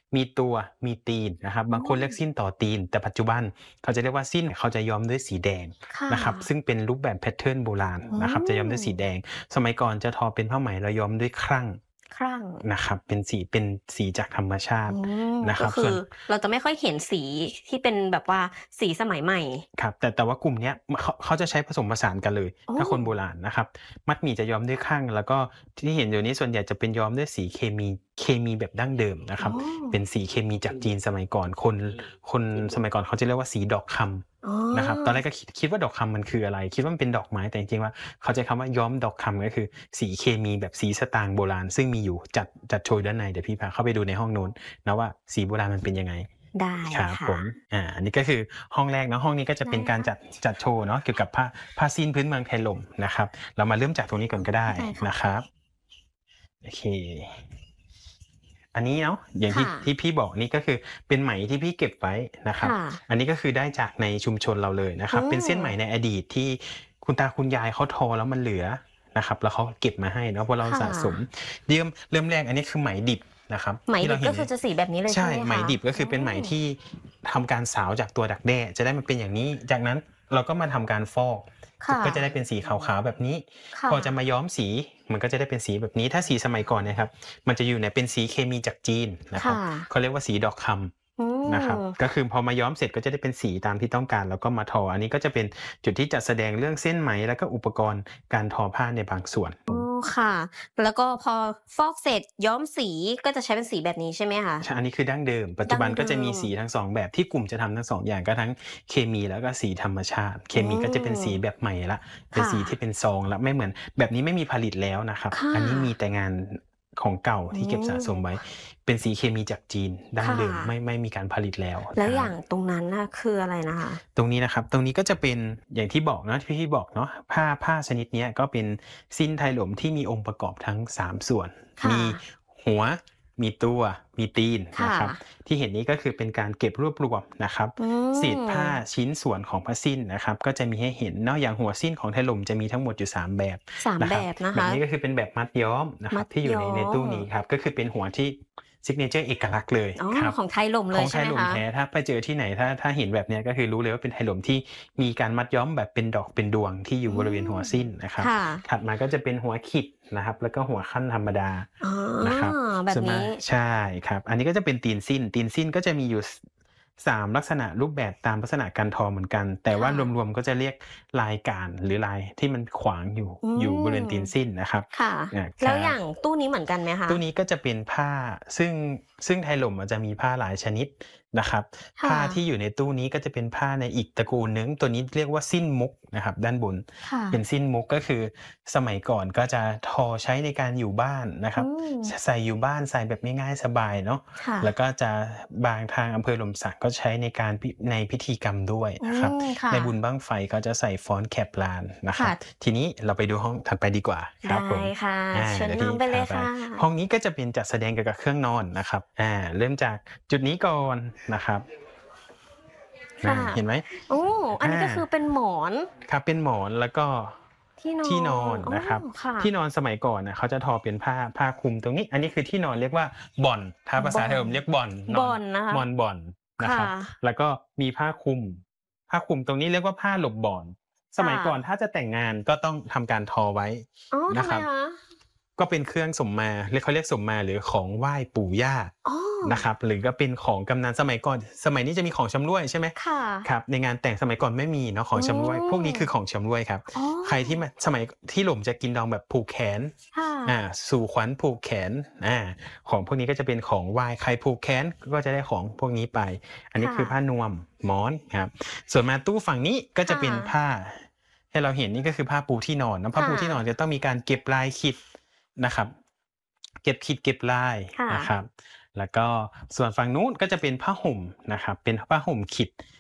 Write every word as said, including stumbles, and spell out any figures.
มีตัวมีตีนนะครับบางคนเรียกสิ้นต่อตีนแต่ปัจจุบันเขาจะเรียกว่าสิ้นเขาจะย้อมด้วยสีแดงนะครับซึ่งเป็นรูปแบบแพทเทิร์นโบราณนะครับจะย้อมด้วยสีแดงสมัยก่อนจะทอเป็นผ้าไหมแล้วย้อมด้วยครั่งครั่งนะครับเป็นสีเป็นสีจากธรรมชาตินะคก็รับคือส่วนเราจะไม่ค่อยเห็นสีที่เป็นแบบว่าสีสมัยใหม่ครับแต่แต่ว่ากลุ่มเนี้ยเขาเขาจะใช้ผสมผสานกันเลยถ้าคนโบราณนะครับมัดหมี่จะย้อมด้วยครั่งแล้วก็ที่เห็นอยู่นี้ส่วนใหญ่จะเป็นย้อมด้วยสีเคมีเคมีแบบดั้งเดิมนะครับเป็นสีเคมีจากจีนสมัยก่อนคนคนสมัยก่อนเขาจะเรียกว่าสีดอกคำนะครับตอนแรกก็คิดคิดว่าดอกคำมันคืออะไรคิดว่ามันเป็นดอกไม้แต่จริงๆว่าเขาใช้คำว่าย้อมดอกคำก็คือสีเคมีแบบสีสตางค์โบราณซึ่งมีอยู่จัดจัดโชว์ด้านในเดี๋ยวพี่พาเข้าไปดูในห้องนู้นนะว่าสีโบราณมันเป็นยังไงได้ครับค่ะผมอ่าอันนี้ก็คือห้องแรกเนาะห้องนี้ก็จะเป็นการจัดจัดโชว์เนาะเกี่ยวกับผ้าผ้าสิ้นพื้นเมืองไทยลมนะครับเรามาเริ่มจากตรงนี้ก่อนก็ได้นะครับโอเคอันนี้เนาะอย่างที่ที่พี่บอกนี่ก็คือเป็นไหมที่พี่เก็บไว้นะครับอันนี้ก็คือได้จากในชุมชนเราเลยนะครับเป็นเส้นไหมในอดีตที่คุณตาคุณยายเขาทอแล้วมันเหลือนะครับแล้วเขาเก็บมาให้เนาะเพราะเราสะสมเริ่มเริ่มแรกอันนี้คือไหมดิบนะครับไหมดิบก็คือจะสีแบบนี้เลยใช่ไหมคะใช่ไหมดิบก็คือเป็นไหมที่ทำการสาวจากตัวดักแด้จะได้มันเป็นอย่างนี้จากนั้นเราก็มาทำการฟอกก็จะได้เป็นสีขาวๆแบบนี้พอจะมาย้อมสีมันก็จะได้เป็นสีแบบนี้ถ้าสีสมัยก่อนนะครับมันจะอยู่ในเป็นสีเคมีจากจีนนะครับเขาเรียกว่าสีดอกคำนะครับก็คือพอมาย้อมเสร็จก็จะได้เป็นสีตามที่ต้องการแล้วก็มาทออันนี้ก็จะเป็นจุดที่จัดแสดงเรื่องเส้นไหมแล้วก็อุปกรณ์การทอผ้าในบางส่วนค่ะแล้วก็พอฟอกเสร็จย้อมสีก็จะใช้เป็นสีแบบนี้ใช่ไหมคะใช่อันนี้คือดั้งเดิมปัจจุบันก็จะมีสีทั้งสองแบบที่กลุ่มจะทำทั้งสองอย่างก็ทั้งเคมีแล้วก็สีธรรมชาติเคมีก็จะเป็นสีแบบใหม่ละเป็นสีที่เป็นซองละไม่เหมือนแบบนี้ไม่มีผลิตแล้วนะครับอันนี้มีแต่งานของเก่าที่เก็บสะสมไว้เป็นสีเคมีจากจีนดั้งเดิมไม่ไม่มีการผลิตแล้วแล้วอย่างตรงนั้นน่ะคืออะไรนะคะตรงนี้นะครับตรงนี้ก็จะเป็นอย่างที่บอกเนาะที่พี่บอกเนาะผ้าผ้าชนิดนี้ก็เป็นสิ้นไทหลมที่มีองค์ประกอบทั้งสามส่วนมีหัวมีตัวมีตีนนะครับที่เห็นนี้ก็คือเป็นการเก็บรวบรวมนะครับเศษผ้าชิ้นส่วนของผ้าสิ้นนะครับก็จะมีให้เห็นเนาะอย่างหัวสิ้นของไทหลมจะมีทั้งหมดอยู่สามแบบสามแบบนะคะแบบนี้ก็คือเป็นแบบมัดย้อมนะครับที่อยู่ในในตู้นี้ครับก็คือเป็นหัวที่ซิกเนเจอร์เอกลักษณ์เลยครับของไทหลมเลยใช่ไหมคะของไทหลมแท้ถ้าไปเจอที่ไหนถ้าถ้าเห็นแบบนี้ก็คือรู้เลยว่าเป็นไทหลมที่มีการมัดย้อมแบบเป็นดอกเป็นดวงที่อยู่บริเวณหัวสิ้นนะครับถัดมาก็จะเป็นหัวขิดนะครับแล้วก็หัวขั้นธรรมดานะครับแบบนี้ใช่ครับอันนี้ก็จะเป็นตีนสิ้นตีนสิ้นก็จะมีอยู่สามลักษณะรูปแบบตามลักษณะการทอเหมือนกันแต่ว่ารวมๆก็จะเรียกลายการหรือลายที่มันขวางอยู่อยู่บริเวณตีนสิ้นนะครับค่ะแล้วอย่างตู้นี้เหมือนกันไหมคะตู้นี้ก็จะเป็นผ้าซึ่งซึ่งไทหลมมันจะมีผ้าหลายชนิดนะครับผ้าที่อยู่ในตู้นี้ก็จะเป็นผ้าในอีกตระกูลนึงตัวนี้เรียกว่าสิ้นมุกนะครับด้านบนเป็นสิ้นมุกก็คือสมัยก่อนก็จะทอใช้ในการอยู่บ้านนะครับใส่อยู่บ้านใส่แบบง่ายๆสบายเนาะแล้วก็จะบางทางอำเภอหล่มสักก็ใช้ในการในพิธีกรรมด้วยนะครับในบุญบั้งไฟก็จะใส่ฟ้อนแคปลานนะครับทีนี้เราไปดูห้องถัดไปดีกว่าครับผมได้ค่ะเชิญนำไปเลยค่ะห้องนี้ก็จะเป็นจัดแสดงเกี่ยวกับเครื่องนอนนะครับอ่าเริ่มจากจุดนี้ก่อนนะครับเห็นไหมโอ้อันนี้ก็คือเป็นหมอนครับเป็นหมอนแล้วก็ที่นอนนะครับที่นอนสมัยก่อนนะเขาจะทอเป็นผ้าผ้าคลุมตรงนี้อันนี้คือที่นอนเรียกว่าบ่อนถ้าภาษาไทยผมเรียกบ่อนบ่อนนะคะบ่อนบ่อนนะครับแล้วก็มีผ้าคลุมผ้าคลุมตรงนี้เรียกว่าผ้าหลบบ่อนสมัยก่อนถ้าจะแต่งงานก็ต้องทำการทอไว้นะครับก็เป็นเครื่องสมมาเรียกเขาเรียกสมมาหรือของไหว้ปู่ย่านะครับหรือก็เป็นของกำนันสมัยก่อนสมัยนี้จะมีของชำร่วยใช่ไหมครับในงานแต่งสมัยก่อนไม่มีเนาะของชำร่วยพวกนี้คือของชำร่วยครับใครที่มาสมัยที่หล่มจะกินดองแบบผูกแขนอ่าสู่ขวัญผูกแขนอ่าของพวกนี้ก็จะเป็นของไหว้ใครผูกแขนก็จะได้ของพวกนี้ไปอันนี้คือผ้านวมหมอนครับส่วนมาตู้ฝั่งนี้ก็จะเป็นผ้าให้เราเห็นนี่ก็คือผ้าปูที่นอนนะผ้าปูที่นอนจะต้องมีการเก็บลายขีดนะครับเก็บขีดเก็บลายนะครับแล้วก็ส่วนฝั่งนู้นก็จะเป็นผ้าห่มนะครับเป็นผ้าห่มขิด